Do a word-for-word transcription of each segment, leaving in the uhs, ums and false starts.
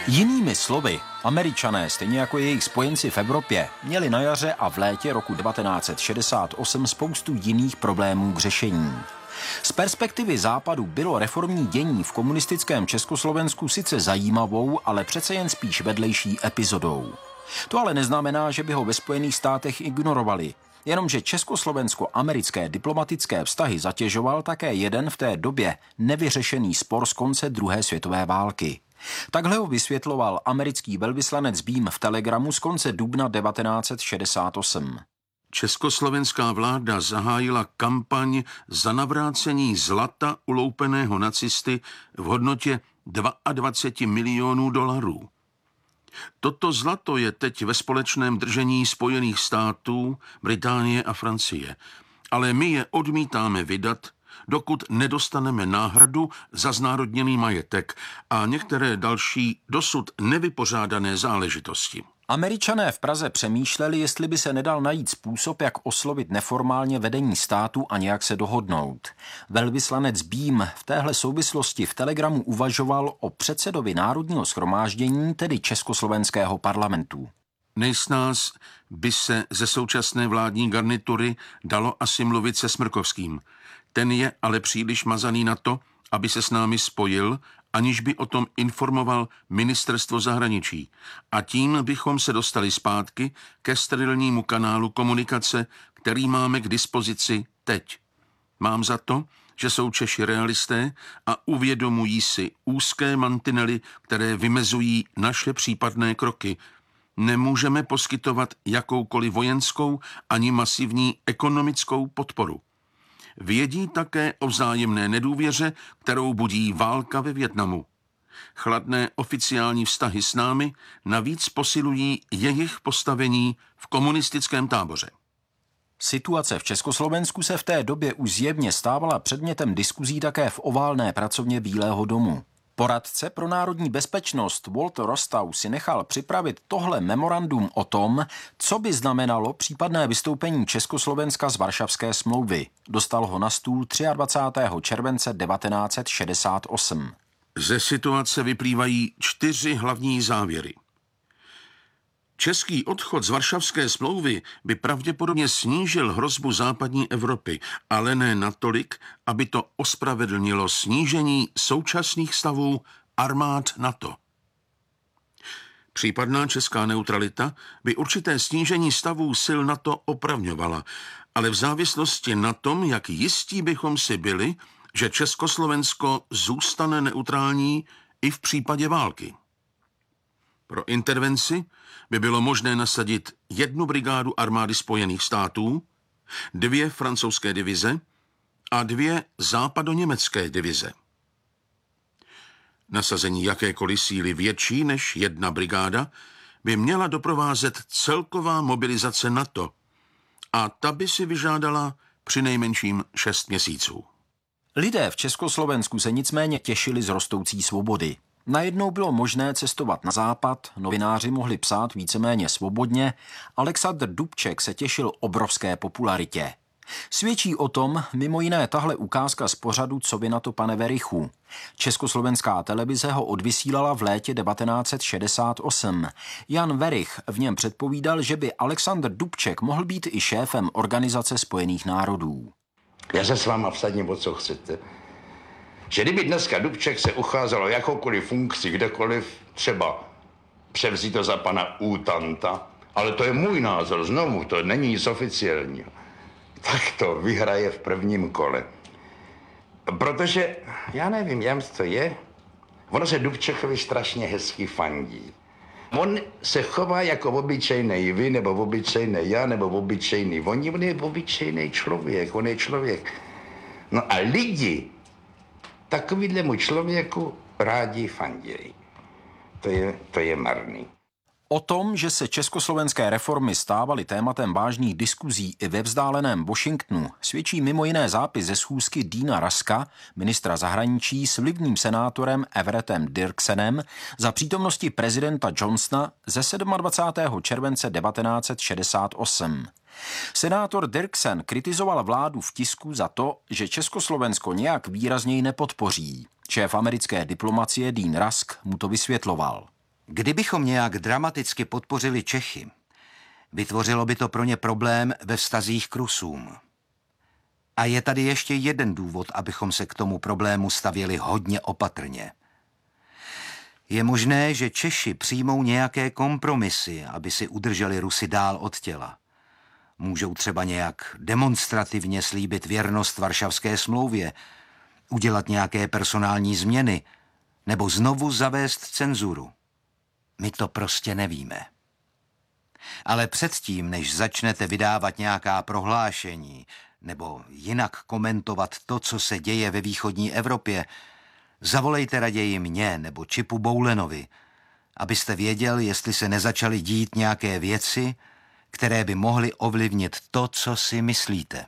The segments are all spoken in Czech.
Jinými slovy, Američané, stejně jako jejich spojenci v Evropě, měli na jaře a v létě roku devatenáct set šedesát osm spoustu jiných problémů k řešení. Z perspektivy Západu bylo reformní dění v komunistickém Československu sice zajímavou, ale přece jen spíš vedlejší epizodou. To ale neznamená, že by ho ve Spojených státech ignorovali. Jenomže československo-americké diplomatické vztahy zatěžoval také jeden v té době nevyřešený spor z konce druhé světové války. Takhle ho vysvětloval americký velvyslanec Beam v telegramu z konce dubna devatenáct set šedesát osm. Československá vláda zahájila kampaň za navrácení zlata uloupeného nacisty v hodnotě dvacet dva milionů dolarů. Toto zlato je teď ve společném držení Spojených států, Británie a Francie, ale my je odmítáme vydat, dokud nedostaneme náhradu za znárodněný majetek a některé další dosud nevypořádané záležitosti. Američané v Praze přemýšleli, jestli by se nedal najít způsob, jak oslovit neformálně vedení státu a nějak se dohodnout. Velvyslanec Beam v téhle souvislosti v telegramu uvažoval o předsedovi Národního shromáždění, tedy Československého parlamentu. Nejsnáz by se ze současné vládní garnitury dalo asi mluvit se Smrkovským. Ten je ale příliš mazaný na to, aby se s námi spojil, aniž by o tom informoval ministerstvo zahraničí. A tím bychom se dostali zpátky ke sterilnímu kanálu komunikace, který máme k dispozici teď. Mám za to, že jsou Češi realisté a uvědomují si úzké mantinely, které vymezují naše případné kroky. Nemůžeme poskytovat jakoukoliv vojenskou ani masivní ekonomickou podporu. Vědí také o vzájemné nedůvěře, kterou budí válka ve Vietnamu. Chladné oficiální vztahy s námi navíc posilují jejich postavení v komunistickém táboře. Situace v Československu se v té době už zjevně stávala předmětem diskuzí také v oválné pracovně Bílého domu. Poradce pro národní bezpečnost Walter Rostow si nechal připravit tohle memorandum o tom, co by znamenalo případné vystoupení Československa z Varšavské smlouvy. Dostal ho na stůl dvacátého třetího července devatenáct set šedesát osm. Ze situace vyplývají čtyři hlavní závěry. Český odchod z Varšavské smlouvy by pravděpodobně snížil hrozbu západní Evropy, ale ne natolik, aby to ospravedlnilo snížení současných stavů armád NATO. Případná česká neutralita by určité snížení stavů sil NATO opravňovala, ale v závislosti na tom, jak jistí bychom si byli, že Československo zůstane neutrální i v případě války. Pro intervenci by bylo možné nasadit jednu brigádu armády Spojených států, dvě francouzské divize a dvě západoněmecké divize. Nasazení jakékoliv síly větší než jedna brigáda by měla doprovázet celková mobilizace NATO a ta by si vyžádala přinejmenším šest měsíců. Lidé v Československu se nicméně těšili z rostoucí svobody. Najednou bylo možné cestovat na západ, novináři mohli psát víceméně svobodně, Alexandr Dubček se těšil obrovské popularitě. Svědčí o tom mimo jiné tahle ukázka z pořadu Co vy na to, pane Werichu. Československá televize ho odvysílala v létě devatenáct set šedesát osm. Jan Werich v něm předpovídal, že by Alexandr Dubček mohl být i šéfem Organizace spojených národů. Já se s váma vsadím, o co chcete. Že kdyby dneska Dubček se ucházel o jakoukoliv funkci, kdekoliv, třeba převzít to za pana Útanta, ale to je můj názor, znovu, to není nic oficiálního, tak to vyhraje v prvním kole. Protože, já nevím, jak to je, ono se Dubčekovi strašně hezky fandí. On se chová jako obyčejnej vy, nebo obyčejnej já, nebo obyčejný oni, on je obyčejný člověk, on je člověk. No a lidi takovýhlemu člověku rádi fandějí. To je, to je marný. O tom, že se československé reformy stávaly tématem vážných diskuzí i ve vzdáleném Washingtonu, svědčí mimo jiné zápis ze schůzky Deana Ruska, ministra zahraničí, s vlivným senátorem Everettem Dirksenem za přítomnosti prezidenta Johnsona ze dvacátého sedmého července devatenáct set šedesát osm. Senátor Dirksen kritizoval vládu v tisku za to, že Československo nějak výrazněji nepodpoří. Šéf americké diplomacie Dean Rusk mu to vysvětloval. Kdybychom nějak dramaticky podpořili Čechy, vytvořilo by to pro ně problém ve vztazích k Rusům. A je tady ještě jeden důvod, abychom se k tomu problému stavěli hodně opatrně. Je možné, že Češi přijmou nějaké kompromisy, aby si udrželi Rusy dál od těla. Můžou třeba nějak demonstrativně slíbit věrnost Varšavské smlouvě, udělat nějaké personální změny nebo znovu zavést cenzuru. My to prostě nevíme. Ale předtím, než začnete vydávat nějaká prohlášení nebo jinak komentovat to, co se děje ve východní Evropě, zavolejte raději mě nebo Čipu Boulenovi, abyste věděl, jestli se nezačaly dít nějaké věci, které by mohly ovlivnit to, co si myslíte.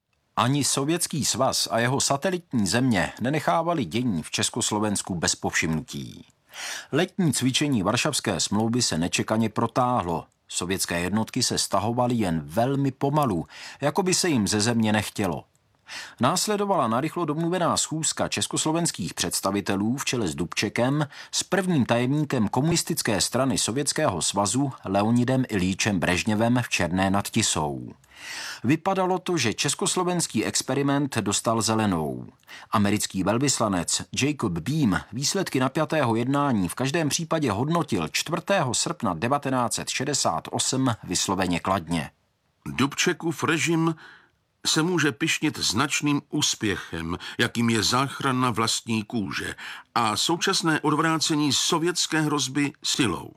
Ani Sovětský svaz a jeho satelitní země nenechávali dění v Československu bez povšimnutí. Letní cvičení Varšavské smlouvy se nečekaně protáhlo. Sovětské jednotky se stahovaly jen velmi pomalu, jako by se jim ze země nechtělo. Následovala narychlo domluvená schůzka československých představitelů v čele s Dubčekem s prvním tajemníkem komunistické strany Sovětského svazu Leonidem Ilíčem Brežněvem v Černé nad Tisou. Vypadalo to, že československý experiment dostal zelenou. Americký velvyslanec Jacob Beam výsledky napjatého jednání v každém případě hodnotil čtvrtého srpna devatenáct set šedesát osm vysloveně kladně. Dubčekův režim se může pyšnit značným úspěchem, jakým je záchrana vlastní kůže a současné odvrácení sovětské hrozby silou.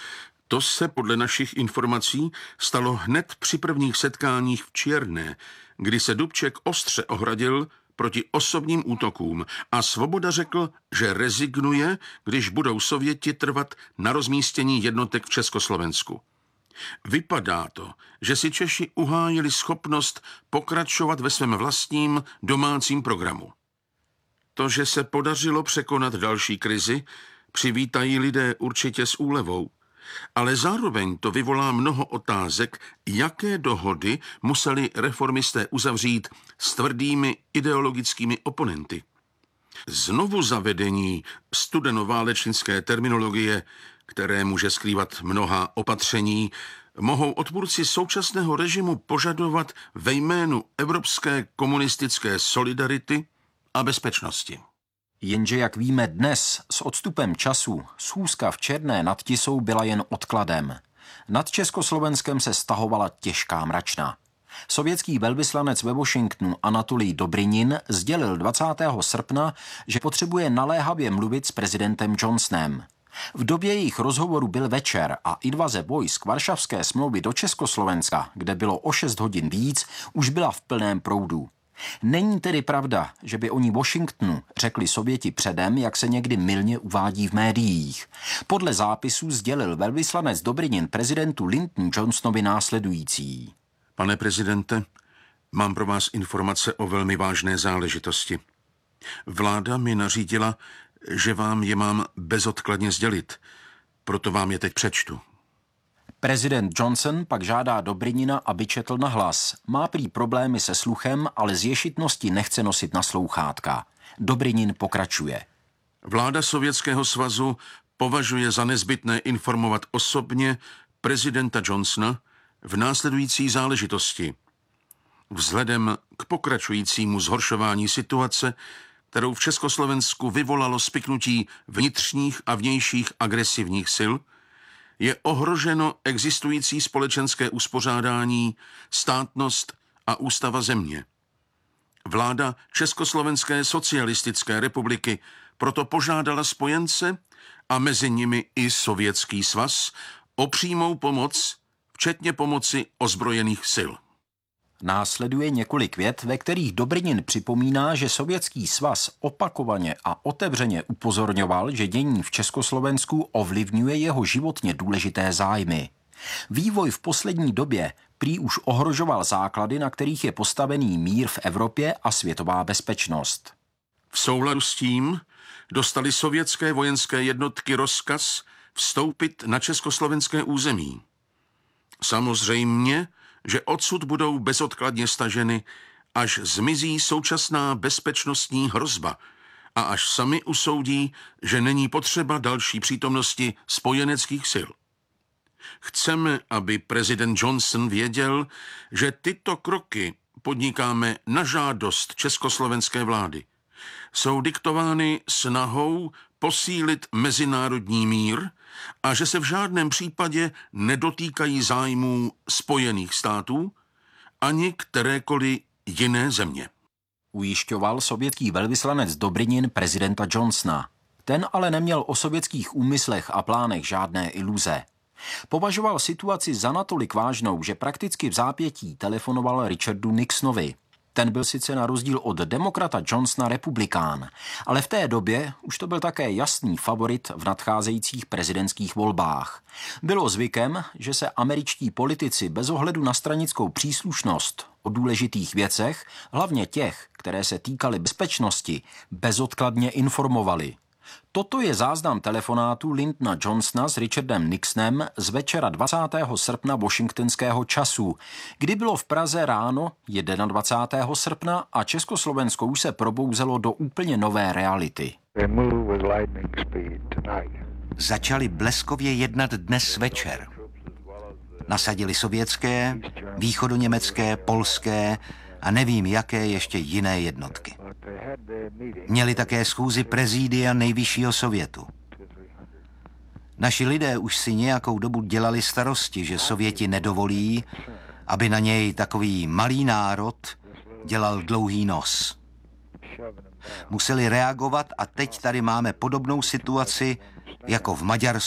To se podle našich informací stalo hned při prvních setkáních v Čierné, kdy se Dubček ostře ohradil proti osobním útokům a Svoboda řekl, že rezignuje, když budou Sověti trvat na rozmístění jednotek v Československu. Vypadá to, že si Češi uhájili schopnost pokračovat ve svém vlastním domácím programu. To, že se podařilo překonat další krizi, přivítají lidé určitě s úlevou, ale zároveň to vyvolá mnoho otázek, jaké dohody museli reformisté uzavřít s tvrdými ideologickými oponenty. Znovu zavedení studenoválečnické terminologie, které může skrývat mnoha opatření, mohou odpůrci současného režimu požadovat ve jménu evropské komunistické solidarity a bezpečnosti. Jenže, jak víme dnes, s odstupem času, schůzka v Černé nad Tisou byla jen odkladem. Nad Československem se stahovala těžká mračna. Sovětský velvyslanec ve Washingtonu Anatolij Dobrinin sdělil dvacátého srpna, že potřebuje naléhavě mluvit s prezidentem Johnsonem. V době jejich rozhovoru byl večer a invaze vojsk Varšavské smlouvy do Československa, kde bylo o šest hodin víc, už byla v plném proudu. Není tedy pravda, že by oni Washingtonu řekli Sověti předem, jak se někdy mylně uvádí v médiích. Podle zápisů sdělil velvyslanec Dobrinin prezidentu Lyndonu Johnsonovi následující. Pane prezidente, mám pro vás informace o velmi vážné záležitosti. Vláda mi nařídila, že vám je mám bezodkladně sdělit, proto vám je teď přečtu. Prezident Johnson pak žádá Dobrinina, aby četl nahlas. Má prý problémy se sluchem, ale z ješitnosti nechce nosit na slouchátka. Dobrinin pokračuje. Vláda Sovětského svazu považuje za nezbytné informovat osobně prezidenta Johnsona v následující záležitosti. Vzhledem k pokračujícímu zhoršování situace, kterou v Československu vyvolalo spiknutí vnitřních a vnějších agresivních sil, je ohroženo existující společenské uspořádání, státnost a ústava země. Vláda Československé socialistické republiky proto požádala spojence a mezi nimi i Sovětský svaz o přímou pomoc, včetně pomoci ozbrojených sil. Následuje několik vět, ve kterých Dobrinin připomíná, že Sovětský svaz opakovaně a otevřeně upozorňoval, že dění v Československu ovlivňuje jeho životně důležité zájmy. Vývoj v poslední době prý už ohrožoval základy, na kterých je postavený mír v Evropě a světová bezpečnost. V souladu s tím dostali sovětské vojenské jednotky rozkaz vstoupit na československé území. Samozřejmě, že odsud budou bezodkladně staženy, až zmizí současná bezpečnostní hrozba a až sami usoudí, že není potřeba další přítomnosti spojeneckých sil. Chceme, aby prezident Johnson věděl, že tyto kroky podnikáme na žádost československé vlády. Jsou diktovány snahou posílit mezinárodní mír a že se v žádném případě nedotýkají zájmů Spojených států ani kterékoliv jiné země. Ujišťoval sovětský velvyslanec Dobrinin prezidenta Johnsona. Ten ale neměl o sovětských úmyslech a plánech žádné iluze. Považoval situaci za natolik vážnou, že prakticky v zápětí telefonoval Richardu Nixonovi. Ten byl sice na rozdíl od demokrata Johnsona republikán, ale v té době už to byl také jasný favorit v nadcházejících prezidentských volbách. Bylo zvykem, že se američtí politici bez ohledu na stranickou příslušnost o důležitých věcech, hlavně těch, které se týkaly bezpečnosti, bezodkladně informovali. Toto je záznam telefonátu Lyndona Johnsona s Richardem Nixonem z večera dvacátého srpna washingtonského času, kdy bylo v Praze ráno dvacátého prvního srpna a Československo už se probouzelo do úplně nové reality. Začali bleskově jednat dnes večer. Nasadili sovětské, východoněmecké, polské a nevím jaké ještě jiné jednotky. Měli také schůzi prezídia nejvyššího sovětu. Naši lidé už si nějakou dobu dělali starosti, že Sověti nedovolí, aby na něj takový malý národ dělal dlouhý nos. Museli reagovat a teď tady máme podobnou situaci jako v Maďarsku